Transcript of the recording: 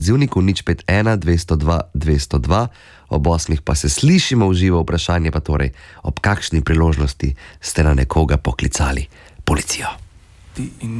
odzivniku 051 202 202, ob 8 pa se slišimo v živo. Vprašanje pa torej, ob kakšni priložnosti ste na nekoga poklicali policijo.